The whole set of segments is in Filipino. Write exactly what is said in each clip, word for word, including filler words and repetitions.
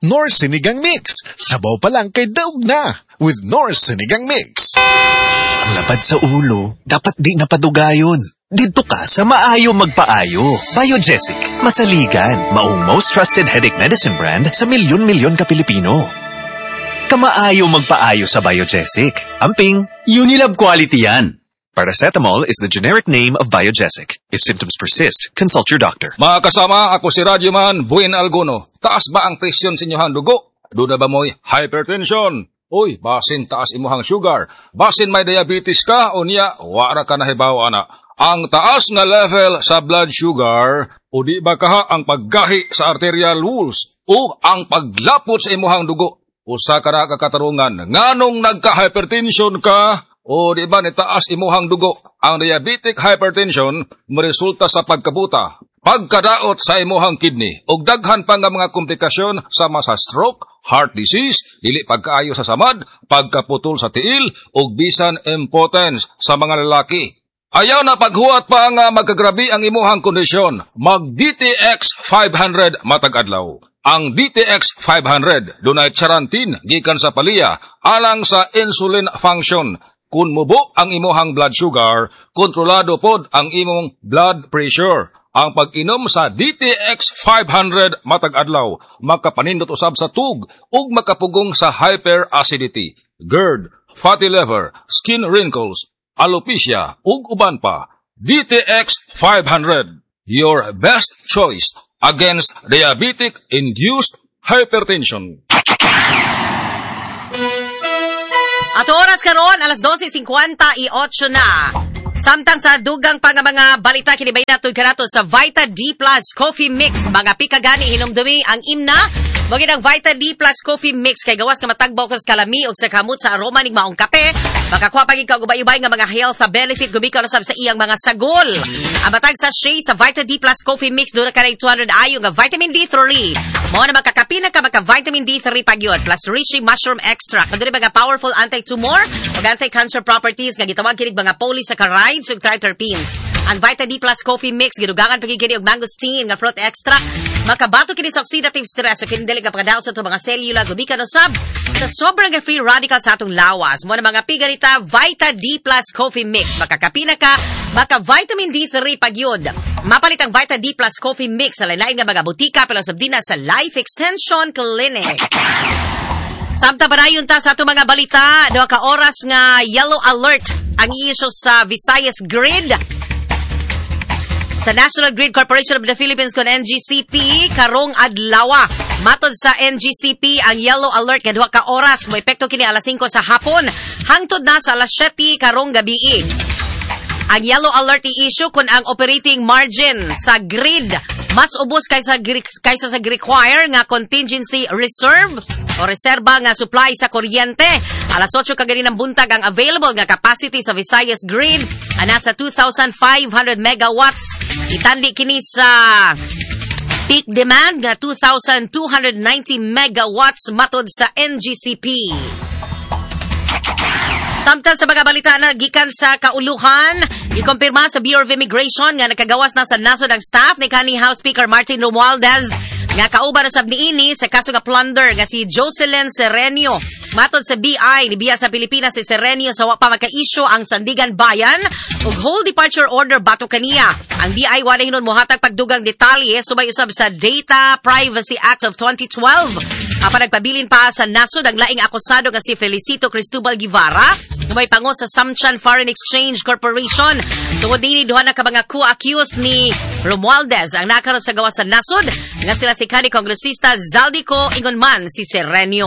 Nor Sinigang Mix. Sabaw pa lang kay daog na with Nor Sinigang Mix. Ang lapad sa ulo, dapat di napadugayon. Dito ka sa maayo magpaayo. Biogesic, masaligan, maong most trusted headache medicine brand sa milyon-milyon ka Pilipino. Kamaayo magpaayo sa Biogesic. Amping, Unilab quality yan. Paracetamol is the generic name of Biogesic. If symptoms persist, consult your doctor. Mga kasama, ako si Radyoman Buin Alguno. Taas ba ang presyon sa inyong dugo? Doon na ba mo'y hypertension? Uy, basin taas imuhang sugar. Basin may diabetes ka o niya, wara ka nahibaw ana. Ang taas nga level sa blood sugar o di ba kaha ang paggahi sa arterial walls o ang paglapot sa imuhang dugo. Usa ka na kakatarungan, nganong nagka-hypertension ka o di ba nitaas imuhang dugo. Ang diabetic hypertension maresulta sa pagkabuta, pagkadaot sa imuhang kidney ug daghan pa nga mga komplikasyon sama sa stroke, heart disease, dili pagkaayo sa samad, pagkaputol sa tiil ug bisan impotence sa mga lalaki. Ayaw na paghuwat pa nga magkagrabi ang imuhang kondisyon. Mag-D T X five hundred matag adlaw. Ang D T X five hundred dunay charantin gikan sa palya alang sa insulin function. Kun mubo ang imuhang blood sugar, kontrolado pod ang imong blood pressure. Ang pag-inom sa D T X five hundred matag adlaw makapanindot usab sa tug ug makapugong sa hyperacidity, GERD, fatty liver, skin wrinkles, alopecia ug uban pa. D T X five hundred, your best choice against diabetic-induced hypertension. Ato oras karon alas twelve fifty-eight na. Samtang sa dugang pa nga mga balita kinibay nato kanato sa Vita D Plus Coffee Mix. Mga pikagani hinumdumi ang imna. Maging ang Vita D Plus Coffee Mix kay gawas ka matagbaw ka sa kalami o sa kamot sa aroma ning maong kape. Makakuha pagig ka ubay-ubay nga mga health benefit gumikaw na sab sa iyang mga sagol. Ang matag sa shea sa Vita D Plus Coffee Mix doon na ka two hundred ayo nga vitamin D three. Mao na makakapi na ka maka vitamin D three pagyod plus reishi mushroom extract. Maduri mga powerful anti-tumor ug anti-cancer properties nga gitawag kinig mga polysaccharides ug triterpenes. Ang Vita D Plus Coffee Mix gidugangan pagig kini og mangosteen nga fruit extract. Makabato kini sa oxidative stress o kini dili ka pagkadaot sa itong mga selula gumikan usab sa sobrang free radical sa atong lawas. Mo na mga pigarita Vita D Plus Coffee Mix. Makakapi na ka, maka vitamin D three pagyod. Mapalit ang Vita D Plus Coffee Mix sa lain nga mga butika pero sabdina sa Life Extension Clinic. Samta pa na yun ta sa itong mga balita. Doa ka oras nga yellow alert ang iisyo sa Visayas Grid. Sa National Grid Corporation of the Philippines kon N G C P, karong adlaw. Matod sa N G C P, ang yellow alert nga duha ka oras mo epekto kini alas singko sa hapon hangtod na sa alas siyete karong gabi. Ang yellow alert i-issue kung ang operating margin sa grid mas ubos kaysa kaysa sa require nga contingency reserve o reserba nga supply sa kuryente. Alas eight kagani ng buntag ang available nga capacity sa Visayas Grid ana sa two thousand five hundred megawatts. Itandi kini sa peak demand nga two thousand two hundred ninety megawatts matod sa N G C P. Samtang sa mga balita na gikan sa kauluhan, ikumpirma sa Bureau of Immigration nga nakagawas na sa nasod ang staff ni kanhi House Speaker Martin Romualdez nga kauban usab niini sa kaso nga plunder nga si Jocelyn Serenio. Matod sa B I, nibiya sa Pilipinas si Serenio sa wa pa maka-issue ang Sandigan Bayan ug whole departure order bato kaniya. Ang B I wala hinon mohatag pagdugang detalye subay usab sa Data Privacy Act of twenty twelve. Apa nagpabilin pa sa nasod ang laing akusado nga si Felicito Cristobal Guevara na may pango sa Samchan Foreign Exchange Corporation. Tungod din duha na ka mga co-accused ni Romualdez ang nakaroon sa gawas sa nasod nga sila si kanhi kongresista Zaldico Ingonman si Serenio.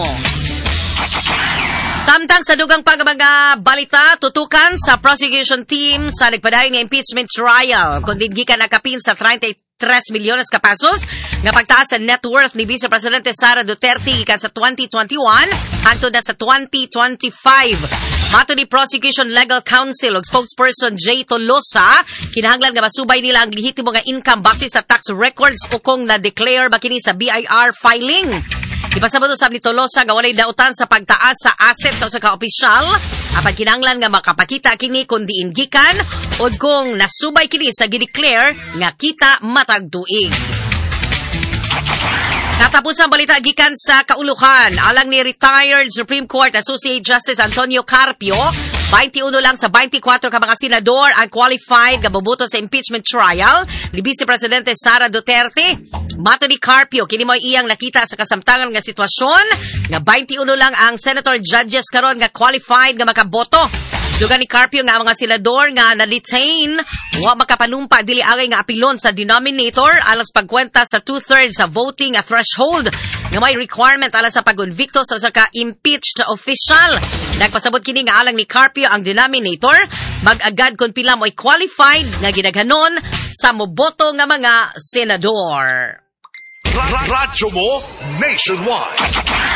Samtang sa dugang pag mga balita, tutukan sa prosecution team sa nagpadayon nga impeachment trial kung gikan nakapin sa thirty-three milyones ka pesos nga pagtaas sa net worth ni Vice Presidente Sara Duterte gikan sa twenty twenty-one hangtod na sa twenty twenty-five. Mato ni Prosecution Legal Counsel ug spokesperson Jay Tolosa, kinahanglan nga masubay nila ang lehitimo nga income base sa tax records o kung na-declare ba kini sa B I R filing. Ipasabot usab ni Tolosa nga walay dautan sa pagtaas sa assets sa usa ka opisyal apan kinahanglan nga makapakita kini kung diin gikan o kung nasubay kini sa gi-declare nga kita matag tuig. Katapusang balita gikan sa kauluhan, alang ni retired Supreme Court Associate Justice Antonio Carpio, twenty-one lang sa twenty-four ka mga senador ang qualified nga boboto sa impeachment trial ni Vice Presidente Sara Duterte. Mato ni Carpio, kini mo iyang nakita sa kasamtangan nga sitwasyon nga twenty-one lang ang senator judges karon nga qualified nga makaboto. Dugan ni Carpio nga mga senador nga na-detain wa makapanumpa dili agay nga apilon sa denominator alas pagkwenta sa two-thirds sa voting threshold nga may requirement alas sa pag-convicto sa usa ka impeached official. Nagpasabot kini nga alang ni Carpio ang denominator mag-agad kung pila mo'y qualified nga ginaghanon sa moboto nga mga senador. Radyo mo nationwide.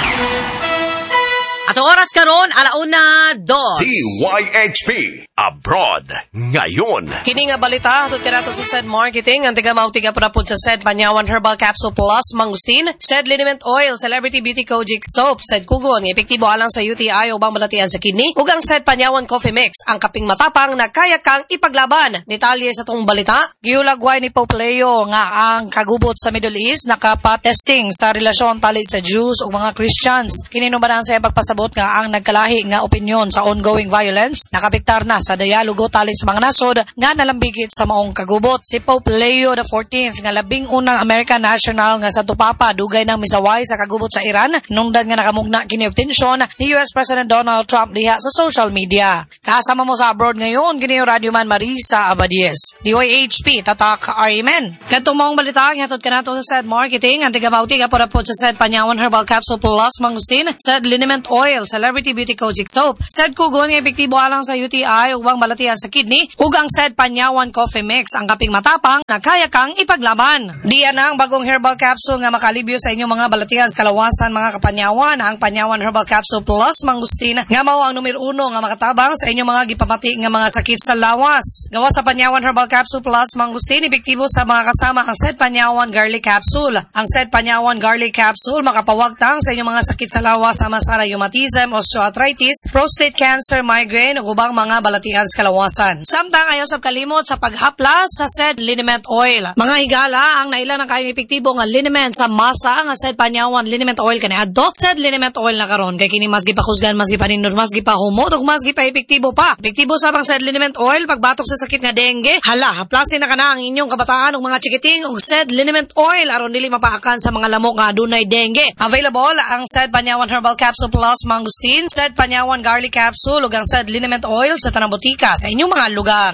At oras karon alauna dos. D Y H P Abroad ngayon. Kini nga balita atud kanato sa Said Marketing ang tiga mautiga para pud sa Said Panyawan Herbal Capsule Plus Mangustin, Said Liniment Oil, Celebrity Beauty Kojic Soap, Said Kugon, epektibo alang sa U T I ubang balatian sa kidney, ug ang Said Panyawan Coffee Mix, ang kaping matapang na kaya kang ipaglaban. Detalye sa tong balita, giulagway ni Pope Leo nga ang kagubot sa Middle East nakapa-testing sa relasyon tali sa Jews ug mga Christians. Kini nubaran sa pagpasabot nga ang nagkalahi nga opinyon sa ongoing violence nakapiktar na sa dialogo tali sa mga nasod nga nalambigit sa maong kagubot. Si Pope Leo the fourteenth nga labing unang American national nga sa Tupapa dugay ng misaway sa kagubot sa Iran nungdan nga nakamugna kini og tensyon ni U S President Donald Trump diha sa social media. Kasama mo sa abroad ngayon kini Radio Man Marisa Abadies. D Y H P tatak Amen. Kadtong maong balita nga hatod kanato sa Said Marketing ang tiga-bauti nga para po sa Said Panyawan Herbal Capsule Plus Mangustin, Said Liniment Oil, Celebrity Beauty Kojic Soap, Said Kugon nga epektibo alang sa U T I ug bang balatian sa kidney, ug ang Said Panyawan Coffee Mix, ang kaping matapang na kaya kang ipaglaban. Diyan na ang bagong herbal capsule nga makalibyo sa inyong mga balatian sa kalawasan mga kapanyawan, ang Panyawan Herbal Capsule Plus Mangustin nga mao ang numero uno nga makatabang sa inyong mga gipamati nga mga sakit sa lawas. Gawa sa Panyawan Herbal Capsule Plus Mangustin, epektibo sa mga kasama ang Said Panyawan Garlic Capsule. Ang Said Panyawan Garlic Capsule makapawagtang sa inyong mga sakit sa lawas sama sa rheumatism, osteoarthritis, prostate cancer, migraine ug ubang mga balatian sa kalawasan. Samtang ayaw sab kalimot sa paghaplas sa Said Liniment Oil. Mga higala ang naila ng kayong epektibo nga liniment sa masa nga Said Panyawan Liniment Oil kaniadto. Said Liniment Oil na karon kay kini mas gipakusgan, mas gipanindot, mas gipahumot ug mas gipa-epektibo pa. Epektibo sa bang Said Liniment Oil pagbatok sa sakit nga dengue. Hala, haplasin na kana ang inyong kabataan ug mga chikiting ug Said Liniment Oil aron dili mapaakan sa mga lamok nga adunay dengue. Available ang Said Panyawan Herbal Capsule Plus Mangustin, Said Panyawan Garlic Capsule ug ang Said Liniment Oil sa tanang botika sa inyong mga lugar.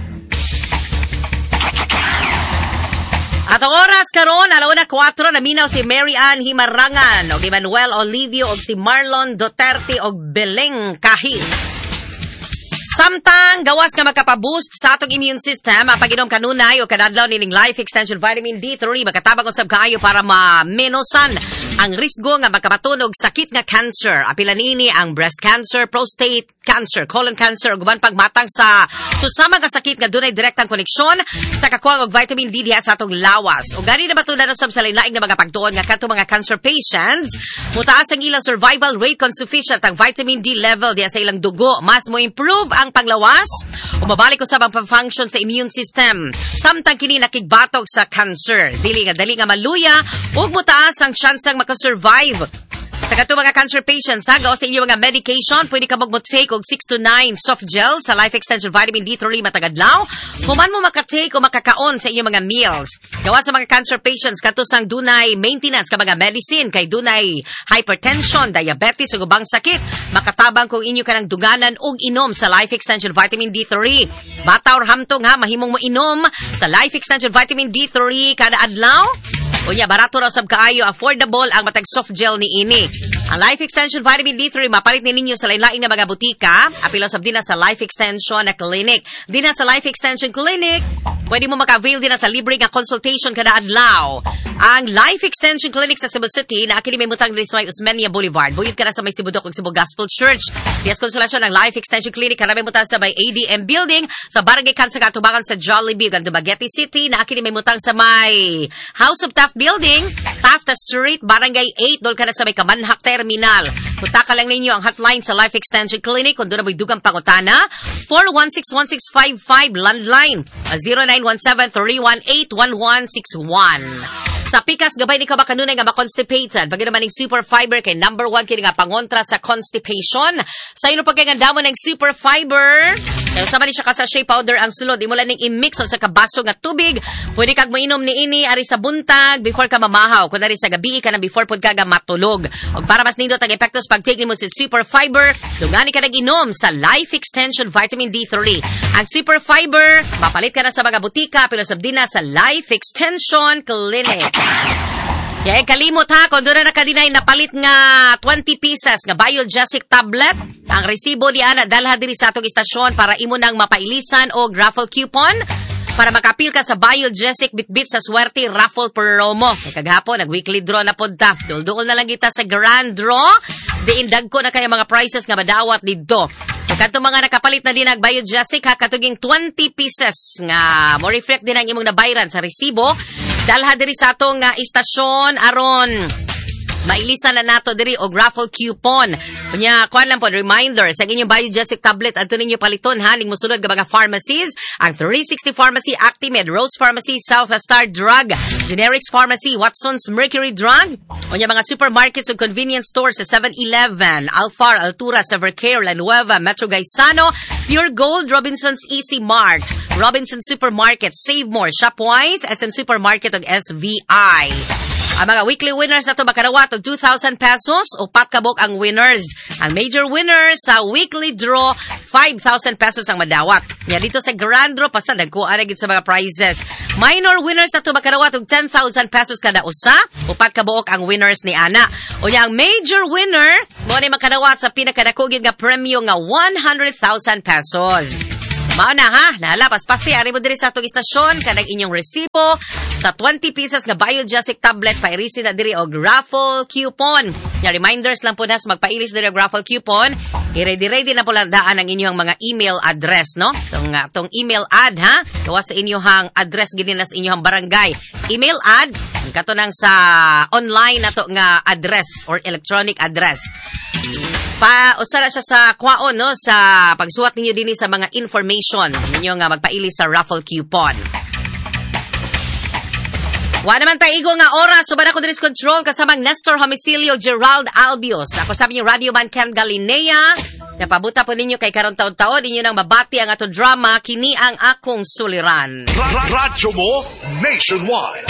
At ang oras karon alauna four naminaw si Mary Ann Himarangan og Emmanuel Olivio og si Marlon Duterte og Beleng Kahis. Samtang gawas nga makapaboost sa atong immune system, ang pag-inom kanunay o kadadlaw nining Life Extension Vitamin D three makatabang usab kaayo para ma-menosan ang risgo nga makapatunog sakit nga cancer. Apila nini ang breast cancer, prostate cancer, colon cancer ug uban pang matang sa susama nga sakit nga dunay direktang koneksyon sa kakuwang og vitamin D diha sa atong lawas. Ug gani na batunan usab sa lain-laing nga mga pagtuon nga kadto mga cancer patients, mutaas ang ilang survival rate kung sufficient ang vitamin D level diha sa ilang dugo. Mas mo improve ang panglawas o mabalik usab ang pag-function sa immune system. Samtang kini nakigbatok sa cancer, dili nga dali nga maluya ug mutaas ang tsansang makasurvive. Sa kato mga cancer patients, ha, gawa sa inyong mga medication, pwede ka mag-take og six to nine soft gel sa Life Extension Vitamin D three matagadlaw. Kuman mo makatake o makakaon sa inyong mga meals. Gawa sa mga cancer patients, kato sang dunay maintenance ka mga medicine, kay dunay hypertension, diabetes o ubang sakit. Makatabang kung inyo ka ng duganan og inom sa Life Extension Vitamin D three. Bata or hamtong ha, mahimong mo inom sa Life Extension Vitamin D three kada adlaw. Unya, barato raw sab kaayo, affordable ang matag soft gel ni ini. Ang Life Extension Vitamin D three, mapalit ni ninyo sa lain-laing na mga butika. Apilo sab din na sa Life Extension na Clinic. Din na sa Life Extension Clinic, pwede mo maka-avail din na sa libre nga consultation kada adlaw. Ang Life Extension Clinic sa Cebu City, na akili may mutang din sa may Usmeña Boulevard. Buyod ka na sa may Sibudok ug Cebu Gospel Church. Yes, konsolasyon ng Life Extension Clinic, kada may mutang sa may A D M Building, sa Barangay Kansa Katubangan sa Jollibee, ug Dumaguete City, na akili may mutang sa may House of Taft Building, Taft Street, Barangay eight, dol ka na sa may Kamanhak Terminal. Punta ka lang ninyo ang hotline sa Life Extension Clinic kung doon na may dugang pangutana, four one six one six five five, landline zero nine one seven three one eight one one six one. Sa pikas, gabay ni ka ba kanunay nga ma-constipated? Pag naman ng super fiber kay number one kini nga pangontra sa constipation. Sa ino pag nga damo ng super fiber, kaya sama ni siya ka sa shea powder ang sulod. Imo lang ning i-mix sa kabaso nga tubig. Pwede kag mainom ni ini ari sa buntag before ka mamahaw. Kun ari sa gabi ka na before pod ka ga matulog. Og para mas nindot ang epektos pag take nimo si super fiber, dungani ka nag-inom sa Life Extension Vitamin D three. Ang super fiber, mapalit ka na sa mga butika pero sabdi na sa Life Extension Clinic. Kaya kalimot ha, kung doon na nakadinay napalit nga twenty pieces nga Biogesic tablet, ang resibo di ana dalha diri sa atong istasyon para imo nang mapailisan o raffle coupon para makapil ka sa Biogesic Bitbit sa swerte raffle promo. Kay kaghapon nag-weekly draw na pod ta. Dul-duol na lang kita sa grand draw. Diindag ko na kaya mga prices nga madawat didto. So kadto mga nakapalit na din ang Biogesic ha, katuging twenty pieces nga mo reflect din ang imong nabayran sa resibo. Dalha diri sa atong uh, istasyon aron mailisan na nato diri og raffle coupon. Kunya, kuan lang po, reminder, sa inyong Biogesic tablet, adto ninyo paliton ha, ning musunod nga mga pharmacies, ang three sixty Pharmacy, Actimed, Rose Pharmacy, South Star Drug, Generics Pharmacy, Watson's Mercury Drug, kunya mga supermarkets ug convenience stores sa seven eleven, Alfar, Altura, Severcare, La Nueva, Metro Gaisano, Pure Gold, Robinson's Easy Mart, Robinson Supermarket, Save More, Shopwise, S M Supermarket ug S V I. Ang mga weekly winners na ito makarawat og two thousand pesos o patkabok ang winners. Ang major winners sa weekly draw, five thousand pesos ang madawat. Yan dito sa grand draw, basta nagkuha na gid sa mga prizes. Minor winners na ito makarawat og ten thousand pesos kada usa o patkabok ang winners ni Ana. O yung major winner, mo ni makarawat sa pinakadakugid nga premyo nga one hundred thousand pesos. Mao na ha, nalapas pasi ari mo diri sa atong istasyon kanang inyong resibo sa twenty pieces nga Biogesic tablet pairisi na diri og raffle coupon. Ya reminders lang po na sa magpailis diri og raffle coupon. I-ready-ready na po lang daan ang inyong mga email address, no? Tong uh, tong email ad ha, gawa sa inyong address gid na sa inyong barangay. Email ad kato nang sa online nato nga address or electronic address. Pa usara siya sa kwaon no sa pagsuwat ninyo dinhi sa mga information ninyo nga magpaili sa raffle coupon. Wa naman tayo igo nga oras suban ako diri sa control kasamang Nestor Homicilio Gerald Albios. Ako sabi niyo Radio Man Ken Galinea. Napabuta po ninyo kay karon taon-taon ninyo nang mabati ang ato drama kini ang akong suliran. Radyo mo nationwide.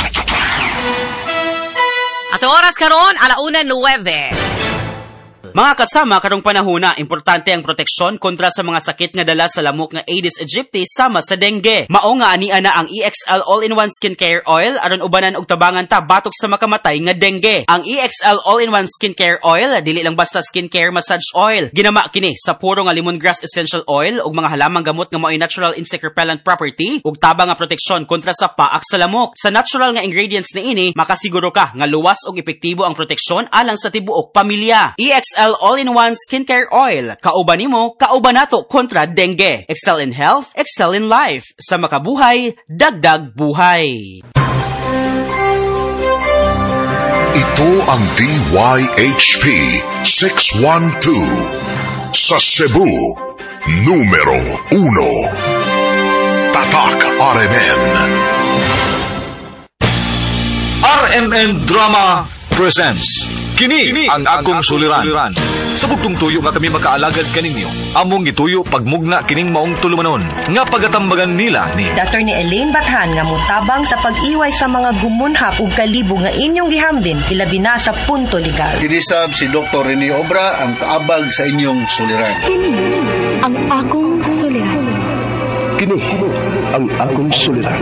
Ato oras karon alauna nueve. Mga kasama, karong panahona, importante ang proteksyon kontra sa mga sakit nga dala sa lamok nga Aedes aegypti sama sa dengue. Mao nga ania na ang E X L All-in-One Skincare Oil aron ubanan og tabangan ta batok sa makamatay nga dengue. Ang E X L All-in-One Skincare Oil dili lang basta skincare massage oil. Ginama kini sa puro nga lemongrass essential oil ug mga halamang gamot nga mao'y natural insect repellent property ug tabang nga proteksyon kontra sa paak sa lamok. Sa natural nga ingredients niini, makasiguro ka nga luwas ug epektibo ang proteksyon alang sa tibuok pamilya. E X L All-in-One Skincare Oil. Kauban nimo, kauban nato kontra dengue. Excel in health, excel in life. Sa makabuhay, dagdag buhay. Ito ang D Y H P six one two sa Cebu, numero uno. Tatak R M N. R M N Drama presents Kini, Kini ang akong suliran. suliran. Sa bugtong tuyo nga kami makaalagad kaninyo. Among ituyo pagmugna kining maong tulumanon. Nga pagatambagan nila ni Doctor ni Elaine Bathan nga mutabang sa pag-iway sa mga gumunhap ug kalibo nga inyong gihambin ilabi na sa punto legal. Kinisab si Doktor Rene Obra ang kaabag sa inyong suliran. Kini ang akong suliran. Kini ang akong suliran.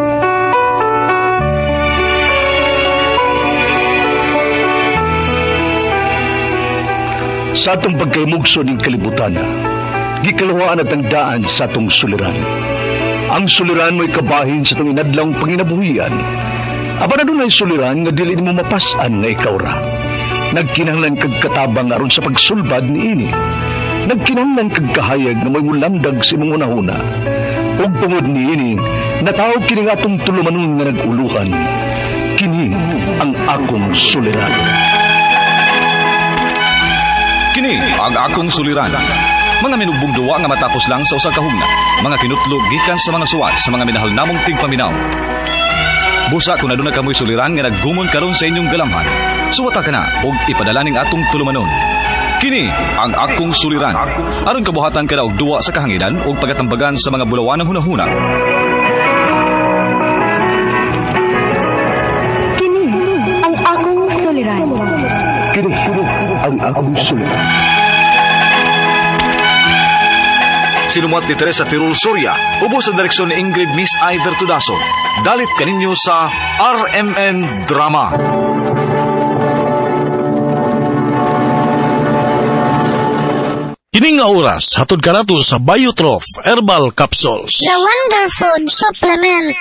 Sa atong pagkaymugso ng kalibutan, gikalawaan at ang daan sa atong suliran. Ang suliran mo'y kabahin sa itong inadlang panginabuhian. Aba na doon ay suliran nga dili mo mapasan nga ikaw ra. Nagkinahanglan kag katabang aron sa pagsulbad ni ini. Nagkinahanglan kag kahayag na may mulamdag sa imong unahuna. Ug tungod ni ini, natawag kini nga atong tulumanon nga nag-uluhan. Kini ang akong suliran. Kini ang akong suliran. Mga minubong duwa nga matapos lang sa usa ka hugna. Mga kinutlog gikan sa mga suwat sa mga minahal namong tigpaminaw. Busa kung naduna kamoy suliran nga naggumon karon sa inyong galamhan, suwata ka na og ipadala ning atong tulumanon. Kini ang akong suliran. Aron kabuhatan ka na og duwa sa kahanginan og pagatambagan sa mga bulawan ng hunahuna. Kini ang akong suliran. Kini ang akong suliran. Sinumat ni Teresa Tirul Soria, ubos sa direksyon ni Ingrid Miss Iver Tudaso. Dalit kaninyo sa R M N Drama. Kining nga oras, hatod ka nato sa Biotrof Herbal Capsules. The Wonder Food Supplement.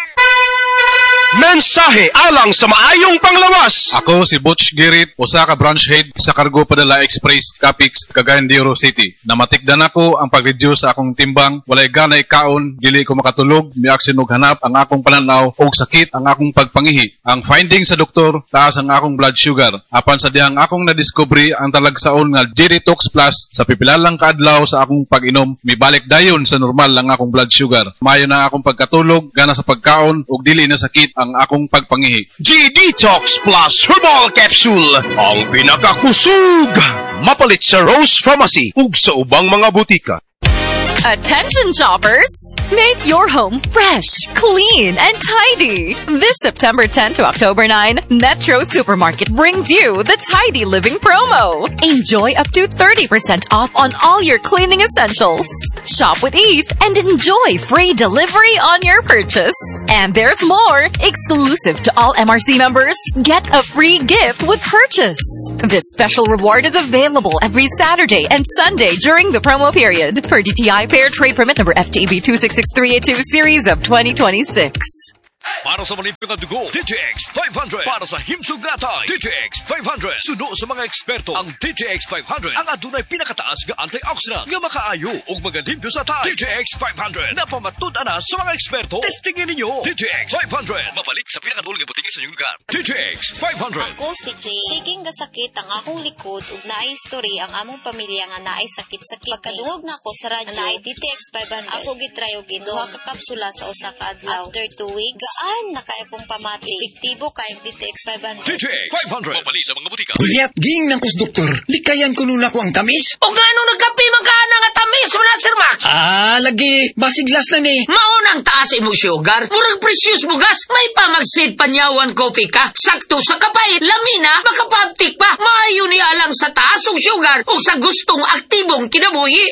Mensahe alang sa maayong panglawas. Ako si Butch Girit, usa ka branch head sa Cargo Padala Express, Capix, Cagayan de Oro City. Namatikdan ako ang pag-reduce sa akong timbang, walay ganay kaon, dili ko makatulog, miaksin og hanap ang akong pananaw og sakit ang akong pagpangihi. Ang finding sa doktor, taas ang akong blood sugar. Apan sa dihang akong nadiscovery ang talagsaon nga G-Detox Plus sa pipilalang kaadlaw sa akong pag-inom, mibalik dayon sa normal ang akong blood sugar. Mayo na akong pagkatulog, gana sa pagkaon ug dili na sakit ang akong pagpangihi. G-Detox Plus Herbal Capsule, ang pinakakusog. Mapalit sa Rose Pharmacy ug sa ubang mga butika. Attention shoppers! Make your home fresh, clean, and tidy. This September tenth to October ninth, Metro Supermarket brings you the Tidy Living promo. Enjoy up to thirty percent off on all your cleaning essentials. Shop with ease and enjoy free delivery on your purchase. And there's more! Exclusive to all M R C members, get a free gift with purchase. This special reward is available every Saturday and Sunday during the promo period per D T I Fair Trade Permit number F T B two six six three eight two series of twenty twenty-six. Para sa malipit na dugo, D T X five hundred. Para sa himsog natay, D T X five hundred. Sudo sa mga eksperto, ang D T X five hundred ang adunay pinakataas nga antioxidant nga makaayo ug magalimpyo sa tay. D T X five hundred napamatud-an na sa mga eksperto. Testingin ninyo. D T X five hundred mabalik sa pinakadul nga butik sa inyong lugar. D T X five hundred. Ako si Jay. Siging gasakit ang akong likod ug naay history ang among pamilya nga naay sakit-sakit. Pagkaduog na ako sa radyo, naay D T X five hundred. Ako gitry og duha ka kapsula sa usa ka adlaw. After two weeks, gaan na kaya kong pamati. Epektibo kayong D T X five hundred. D T X five hundred. Mapali sa mga butika. Uliat, ging ng kus doktor. Likayan ko nula ko ang tamis. O nga nung nagkapi magkana nga tamis mo na, Sir Max? Ah, lagi. Basiglas na ni. Maunang taas imong sugar. Murag precious bugas. May pamagsid panyawan coffee ka. Sakto sa kapay. Lamina, makapabtik pa. Maayo niya lang sa taas og sugar o sa gustong aktibong kinabuhi.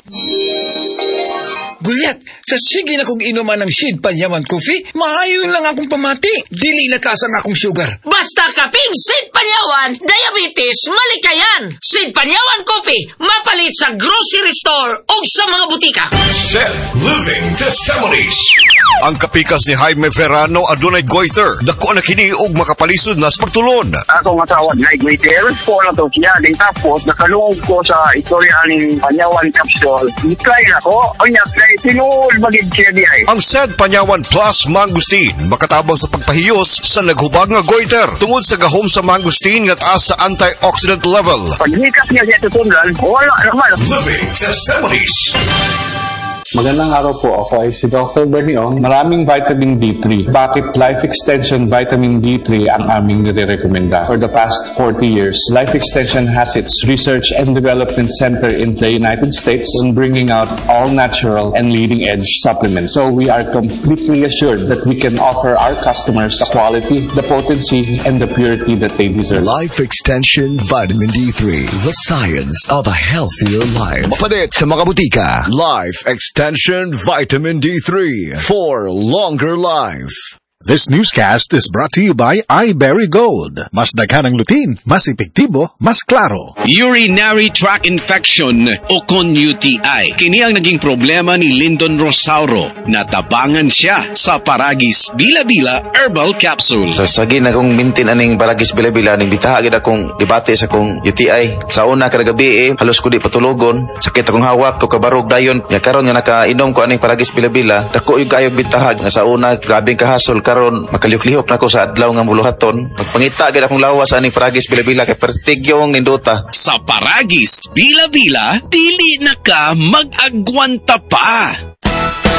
Gulyat, sa sige na kong inuman ng Sid Panyaman Coffee, maayon lang akong pamati. Dili na taas ang akong sugar. Basta kaping Sid Panyawan, diabetes, malikayan. Sid Panyawan Coffee, mapalit sa grocery store o sa mga butika. Seth Living Testimonies. Ang kapikas ni Jaime Ferrano adunay goiter. Dako na kini og makapalisod na sa pagtulon. Ako nga tawag na goiter. Po na to siya. Din tapos, nakalungog ko sa istorya ng Panyawan Capsule. Ikay na ko. O niya, kay tinuol magig siya di ay. Ang Said Panyawan Plus Mangustin makatabang sa pagpahiyos sa naghubag nga goiter tungod sa gahom sa mangustin nga taas sa antioxidant level. Paghikap niya siya tutundan, wala naman. Living Testimonies. Magandang araw po. Ako ay si Doctor Bernie Ong. Maraming vitamin D three. Bakit Life Extension Vitamin D three ang aming nire-recommenda? For the past forty years, Life Extension has its research and development center in the United States on bringing out all-natural and leading-edge supplements. So we are completely assured that we can offer our customers the quality, the potency, and the purity that they deserve. Life Extension Vitamin D three. The science of a healthier life. Mapalit sa mga butika. Life Extension Extension Vitamin D three for longer life. This newscast is brought to you by iBerry Gold. Mas daghanang lutin, mas epektibo, mas klaro. Urinary tract infection o con U T I. Kini ang naging problema ni Lyndon Rosauro. Natabangan siya sa Paragis Bila-Bila Herbal Capsule. Sa sagi na kong mintin aning Paragis Bila-Bila, ning bitahagid akong debate sa kong U T I. Sa una kada gabi eh, halos ko di patulogon. Sakit akong hawak ko kabarog dayon. Ya karon nga nakainom ko aning Paragis Bila-Bila, dako yung kayog bitahag nga sa una grabing kahasol karon makalihok-lihok na ko sa adlaw nga muluhaton. Magpangita gid akong lawas aning Paragis Bila-Bila kay pertigyong ninduta. Sa Paragis Bila-Bila, dili na ka mag-agwanta pa.